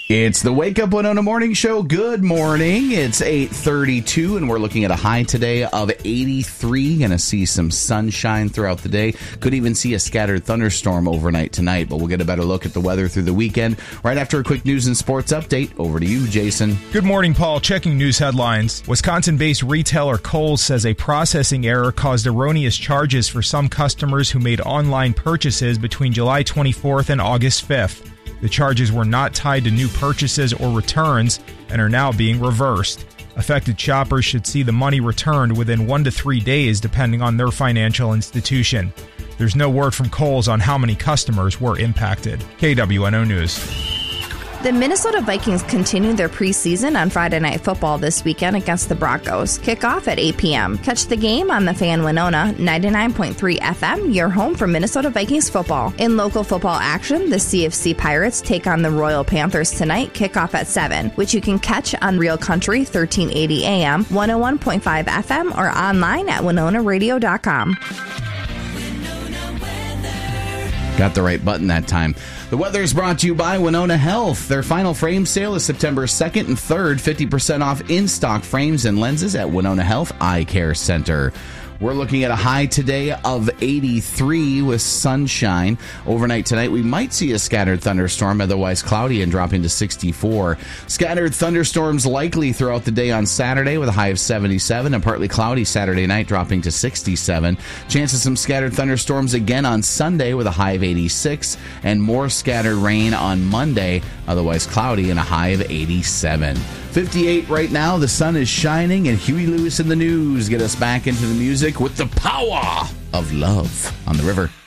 It's the Wake Up Winona Morning Show. Good morning. It's 8:32, and we're looking at a high today of 83. Going to see some sunshine throughout the day. Could even see a scattered thunderstorm overnight tonight, but we'll get a better look at the weather through the weekend right after a quick news and sports update. Over to you, Jason. Good morning, Paul. Checking news headlines. Wisconsin-based retailer Kohl's says a processing error caused erroneous charges for some customers who made online purchases between July 24th and August 5th. The charges were not tied to new purchases or returns and are now being reversed. Affected shoppers should see the money returned within 1 to 3 days, depending on their financial institution. There's no word from Kohl's on how many customers were impacted. KWNO News. The Minnesota Vikings continue their preseason on Friday Night Football this weekend against the Broncos. Kickoff at 8 p.m. Catch the game on the Fan Winona 99.3 FM, your home for Minnesota Vikings football. In local football action, the CFC Pirates take on the Royal Panthers tonight, kickoff at 7, which you can catch on Real Country 1380 AM, 101.5 FM, or online at WinonaRadio.com. Got the right button that time. The weather is brought to you by Winona Health. Their final frame sale is September 2nd and 3rd. 50% off in-stock frames and lenses at Winona Health Eye Care Center. We're looking at a high today of 83 with sunshine. Overnight tonight, we might see a scattered thunderstorm, otherwise cloudy and dropping to 64. Scattered thunderstorms likely throughout the day on Saturday with a high of 77 and partly cloudy Saturday night dropping to 67. Chance of some scattered thunderstorms again on Sunday with a high of 86 and more scattered rain on Monday, otherwise cloudy and a high of 87. 58 right now, the sun is shining, and Huey Lewis in the news get us back into the music with the power of love on the river.